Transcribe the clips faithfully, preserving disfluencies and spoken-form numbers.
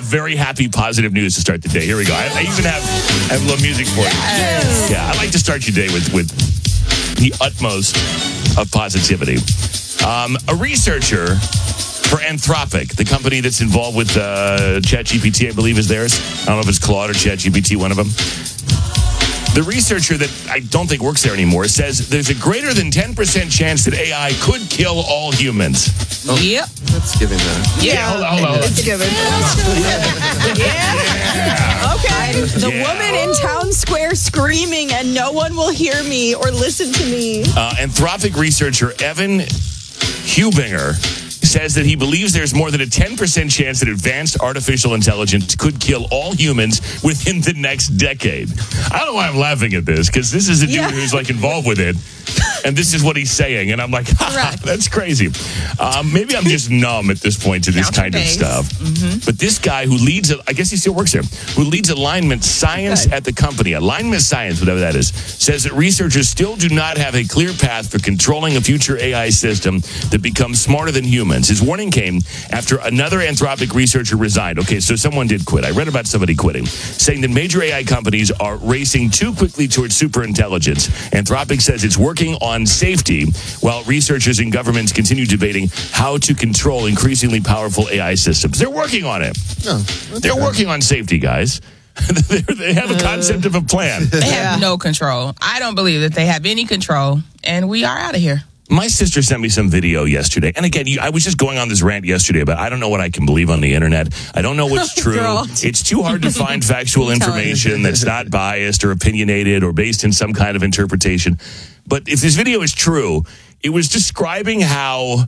very happy, positive news to start the day. Here we go. I, I even have, I have a little music for you. Yes. Yeah, I like to start your day with, with the utmost of positivity. Um, a researcher for Anthropic, the company that's involved with uh, ChatGPT, I believe is theirs. I don't know if it's Claude or ChatGPT, one of them. The researcher that I don't think works there anymore says there's a greater than ten percent chance that A I could kill all humans. Oh, Yep. That's giving that. Yeah. Yeah, hold on, hold on. Hold on. It's given. Yeah. Okay. The Yeah. woman in town square screaming and no one will hear me or listen to me. Uh, Anthropic researcher Evan Hubinger says that he believes there's more than a ten percent chance that advanced artificial intelligence could kill all humans within the next decade. I don't know why I'm laughing at this, because this is a dude Yeah. who's like involved with it, and this is what he's saying, and I'm like, ha, that's crazy. Um, maybe I'm just numb at this point to this Count kind your of days. stuff. Mm-hmm. But this guy who leads, I guess he still works there, who leads alignment science Okay. at the company, alignment science, whatever that is, says that researchers still do not have a clear path for controlling a future A I system that becomes smarter than humans. His warning came after another Anthropic researcher resigned. Okay, so someone did quit. I read about somebody quitting, saying that major A I companies are racing too quickly towards superintelligence. Anthropic says it's working on safety, while researchers and governments continue debating how to control increasingly powerful A I systems. They're working on it. No, They're working on safety, guys. They have a concept of a plan. They Yeah. have no control. I don't believe that they have any control, and we are out of here. My sister sent me some video yesterday. And again, you, I was just going on this rant yesterday, but I don't know what I can believe on the internet. I don't know what's true. Girl. It's too hard to find factual information that's not biased or opinionated or based in some kind of interpretation. But if this video is true, it was describing how,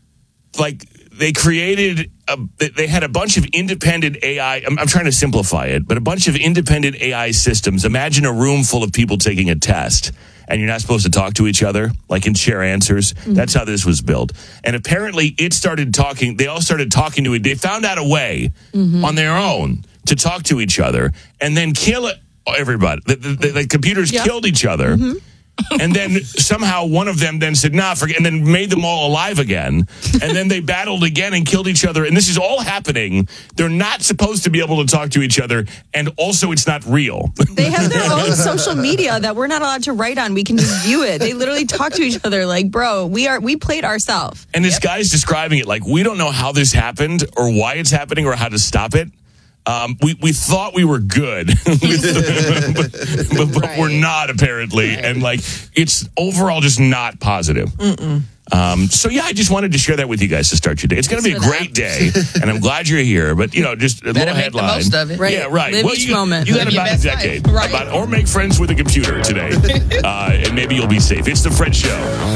like, they created, a, they had a bunch of independent A I. I'm, I'm trying to simplify it, but a bunch of independent A I systems. Imagine a room full of people taking a test, and you're not supposed to talk to each other, like and share answers. Mm-hmm. That's how this was built. And apparently it started talking, they all started talking to it. They found out a way mm-hmm. on their own to talk to each other and then kill it, everybody. The, the, the computers yep. killed each other. Mm-hmm. And then somehow one of them then said, nah, forget, and then made them all alive again. And then they battled again and killed each other. And this is all happening. They're not supposed to be able to talk to each other. And also, it's not real. They have their own social media that we're not allowed to write on. We can just view it. They literally talk to each other like, bro, we are we played ourselves. And this yep. guy's describing it like, we don't know how this happened or why it's happening or how to stop it. Um, we, we thought we were good, but, but, but right. we're not apparently. Right. And like, it's overall just not positive. Mm-mm. Um, so yeah, I just wanted to share that with you guys to start your day. It's going to be a great day, and I'm glad you're here. But you know, just a Better little make headline. the most of it. Right. Yeah, right. Live well, each you, moment. You got Live about a decade, right. about, or make friends with a computer today, uh, and maybe you'll be safe. It's the Fred Show.